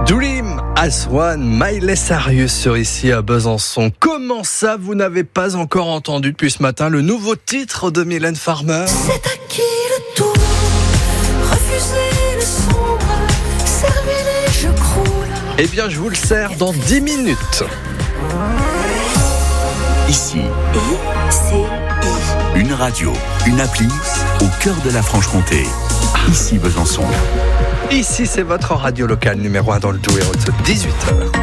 Dream as one, Miley Cyrus sur ici à Besançon. Comment ça, vous n'avez pas encore entendu depuis ce matin le nouveau titre de Mylène Farmer? C'est à qui le tour? Refuser le sombre, servir les je croule. Eh bien, je vous le sers dans 10 minutes. Ici, I-C-I. une radio, une appli au cœur de la Franche-Comté. Ici Besançon. Ici, c'est votre radio locale numéro 1 dans le Doubs et Haute, 18h.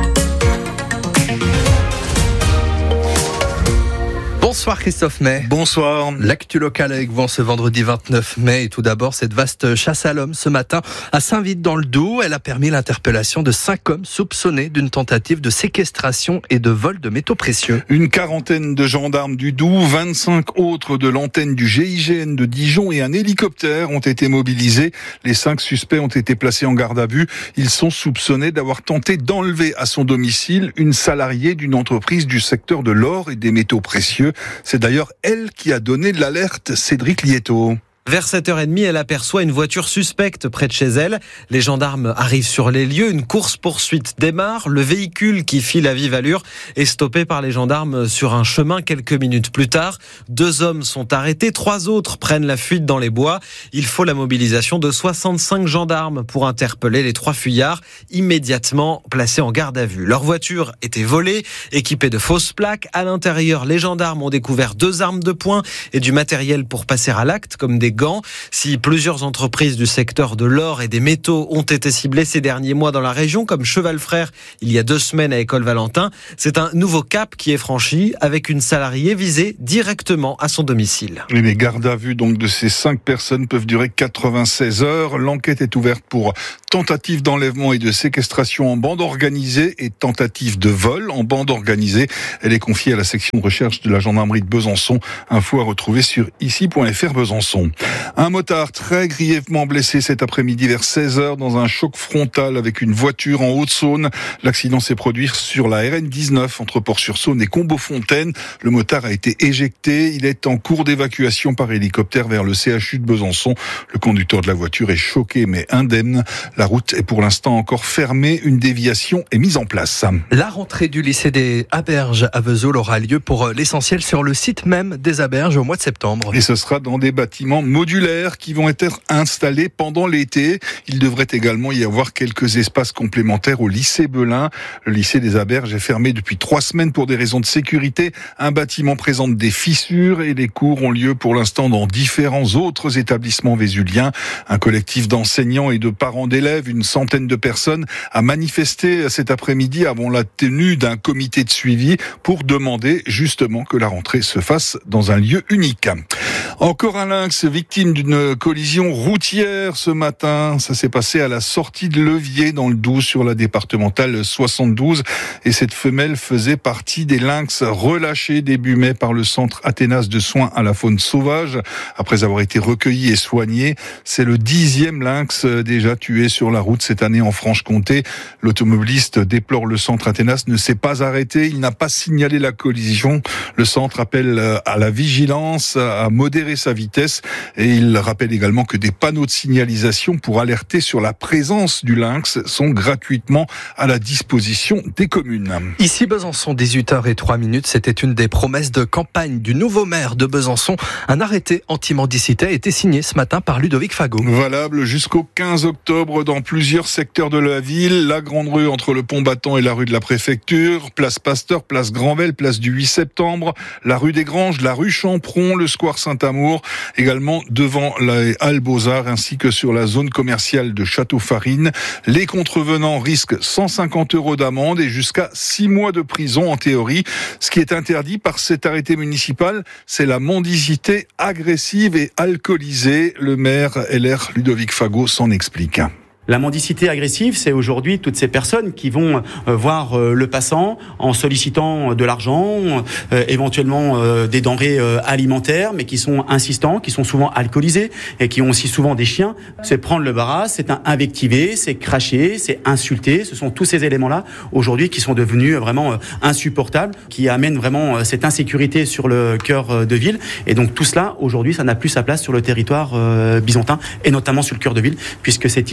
Bonsoir Christophe May. Bonsoir. L'actu locale avec vous ce vendredi 29 mai. Et tout d'abord, cette vaste chasse à l'homme ce matin à Saint-Vite dans le Doubs. Elle a permis l'interpellation de 5 hommes soupçonnés d'une tentative de séquestration et de vol de métaux précieux. Une quarantaine de gendarmes du Doubs, 25 autres de l'antenne du GIGN de Dijon et un hélicoptère ont été mobilisés. Les 5 suspects ont été placés en garde à vue. Ils sont soupçonnés d'avoir tenté d'enlever à son domicile une salariée d'une entreprise du secteur de l'or et des métaux précieux. C'est d'ailleurs elle qui a donné l'alerte, Cédric Lietto. Vers 7h30, elle aperçoit une voiture suspecte près de chez elle. Les gendarmes arrivent sur les lieux. Une course-poursuite démarre. Le véhicule qui file à vive allure est stoppé par les gendarmes sur un chemin quelques minutes plus tard. 2 hommes sont arrêtés. 3 autres prennent la fuite dans les bois. Il faut la mobilisation de 65 gendarmes pour interpeller les 3 fuyards immédiatement placés en garde à vue. Leur voiture était volée, équipée de fausses plaques. À l'intérieur, les gendarmes ont découvert 2 armes de poing et du matériel pour passer à l'acte, comme des gants. Si plusieurs entreprises du secteur de l'or et des métaux ont été ciblées ces derniers mois dans la région, comme Cheval Frère il y a 2 semaines à École Valentin, c'est un nouveau cap qui est franchi avec une salariée visée directement à son domicile. Et les gardes à vue donc de ces 5 personnes peuvent durer 96 heures. L'enquête est ouverte pour tentative d'enlèvement et de séquestration en bande organisée et tentative de vol en bande organisée. Elle est confiée à la section de recherche de la gendarmerie de Besançon. Info à retrouver sur ici.fr Besançon. Un motard très grièvement blessé cet après-midi vers 16h dans un choc frontal avec une voiture en Haute-Saône. L'accident s'est produit sur la RN19 entre Port-sur-Saône et Combeaufontaine. Le motard a été éjecté. Il est en cours d'évacuation par hélicoptère vers le CHU de Besançon. Le conducteur de la voiture est choqué mais indemne. La route est pour l'instant encore fermée. Une déviation est mise en place. La rentrée du lycée des Aberges à Vesoul aura lieu pour l'essentiel sur le site même des Aberges au mois de septembre. Et ce sera dans des bâtiments modulaires qui vont être installés pendant l'été. Il devrait également y avoir quelques espaces complémentaires au lycée Belin. Le lycée des Aberges est fermé depuis 3 semaines pour des raisons de sécurité. Un bâtiment présente des fissures et les cours ont lieu pour l'instant dans différents autres établissements vésuliens. Un collectif d'enseignants et de parents d'élèves, une centaine de personnes, a manifesté cet après-midi avant la tenue d'un comité de suivi pour demander justement que la rentrée se fasse dans un lieu unique. Encore un lynx victime d'une collision routière ce matin. Ça s'est passé à la sortie de Levier dans le Doubs sur la départementale 72. Et cette femelle faisait partie des lynx relâchés début mai par le centre Athénas de soins à la faune sauvage. Après avoir été recueilli et soigné, c'est le 10e lynx déjà tué sur la route cette année en Franche-Comté. L'automobiliste déplore le centre Athénas ne s'est pas arrêté. Il n'a pas signalé la collision. Le centre appelle à la vigilance, à modérer sa vitesse et il rappelle également que des panneaux de signalisation pour alerter sur la présence du lynx sont gratuitement à la disposition des communes. Ici Besançon, 18h03, c'était une des promesses de campagne du nouveau maire de Besançon. Un arrêté anti-mendicité a été signé ce matin par Ludovic Fagot. Valable jusqu'au 15 octobre dans plusieurs secteurs de la ville. La Grande Rue entre le Pont Battant et la rue de la Préfecture, place Pasteur, place Granvelle, place du 8 septembre, la rue des Granges, la rue Champron, le square Saint-Amour, également devant la Halle Beaux-Arts ainsi que sur la zone commerciale de Château-Farine. Les contrevenants risquent 150 € d'amende et jusqu'à 6 mois de prison en théorie. Ce qui est interdit par cet arrêté municipal, c'est la mendicité agressive et alcoolisée. Le maire LR Ludovic Fagot s'en explique. La mendicité agressive, c'est aujourd'hui toutes ces personnes qui vont voir le passant en sollicitant de l'argent, éventuellement des denrées alimentaires, mais qui sont insistants, qui sont souvent alcoolisés et qui ont aussi souvent des chiens. C'est prendre le barras, c'est invectiver, c'est cracher, c'est insulter. Ce sont tous ces éléments-là aujourd'hui qui sont devenus vraiment insupportables, qui amènent vraiment cette insécurité sur le cœur de ville. Et donc tout cela, aujourd'hui, ça n'a plus sa place sur le territoire byzantin et notamment sur le cœur de ville, puisque c'est ici que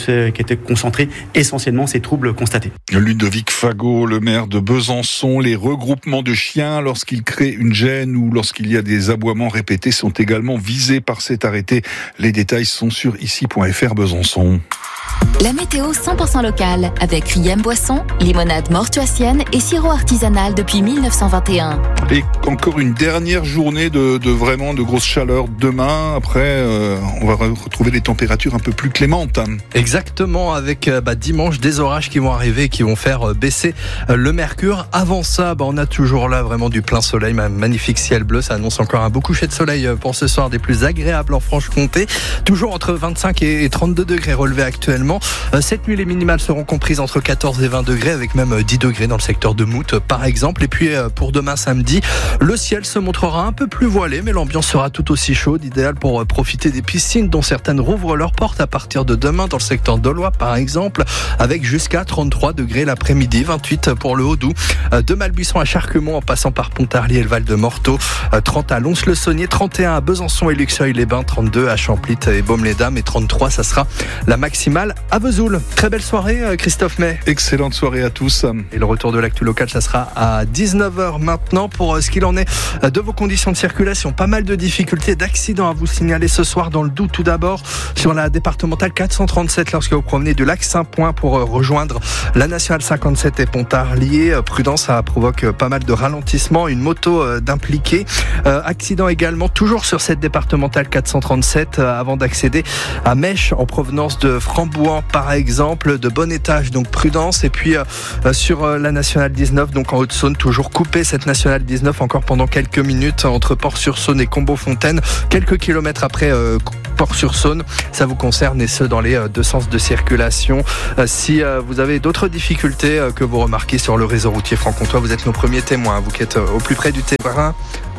qu'étaient concentrés essentiellement ces troubles constatés. Ludovic Fagot, le maire de Besançon, les regroupements de chiens lorsqu'ils créent une gêne ou lorsqu'il y a des aboiements répétés sont également visés par cet arrêté. Les détails sont sur ici.fr Besançon. La météo 100% locale avec Riem Boisson, limonade mortuacienne et sirop artisanal depuis 1921. Et encore une dernière journée de vraiment de grosse chaleur demain. Après, on va retrouver des températures un peu plus clémentes. Exactement, avec dimanche des orages qui vont arriver et qui vont faire baisser le mercure. Avant ça, on a toujours là vraiment du plein soleil, magnifique ciel bleu. Ça annonce encore un beau coucher de soleil pour ce soir, des plus agréables en Franche-Comté. Toujours entre 25 et 32 degrés relevés actuellement. Cette nuit, les minimales seront comprises entre 14 et 20 degrés, avec même 10 degrés dans le secteur de Mout, par exemple. Et puis, pour demain samedi, le ciel se montrera un peu plus voilé, mais l'ambiance sera tout aussi chaude, idéal pour profiter des piscines, dont certaines rouvrent leurs portes à partir de demain, dans le secteur d'Aulois, par exemple, avec jusqu'à 33 degrés l'après-midi, 28 pour le Haut-Doubs, de Malbuisson à Charquemont, en passant par Pontarlier et le Val-de-Morteau, 30 à Lons-le-Saunier, 31 à Besançon et Luxeuil-les-Bains, 32 à Champlit et Baume-les-Dames, et 33, ça sera la maximale à Vesoul. Très belle soirée, Christophe May. Excellente soirée à tous. Et le retour de l'actu local, ça sera à 19h maintenant. Pour ce qu'il en est de vos conditions de circulation, pas mal de difficultés, d'accidents à vous signaler ce soir dans le Doubs. Tout d'abord sur la départementale 437 lorsque vous promenez du lac Saint-Point pour rejoindre la nationale 57 et Pontarlier. Prudence, ça provoque pas mal de ralentissements, une moto d'impliqué. Accident également toujours sur cette départementale 437 avant d'accéder à Mèche en provenance de Frambouhans par exemple, de bon étage, donc prudence. Et puis sur la nationale 19, donc en Haute-Saône, toujours coupé cette nationale 19 encore pendant quelques minutes entre Port-sur-Saône et Combeau-Fontaine, quelques kilomètres après Port-sur-Saône. Ça vous concerne, et ce dans les deux sens de circulation. Si vous avez d'autres difficultés que vous remarquez sur le réseau routier franc-comtois, vous êtes nos premiers témoins, vous qui êtes au plus près du terrain,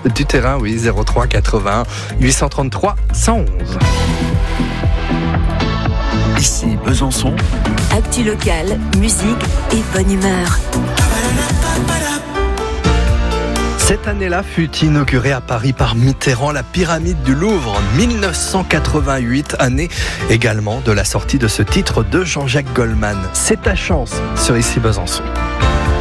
oui, 03 81 833 111. Ici Besançon. Actu local, musique et bonne humeur. Cette année-là fut inaugurée à Paris par Mitterrand la pyramide du Louvre en 1988, année également de la sortie de ce titre de Jean-Jacques Goldman. C'est ta chance sur Ici Besançon.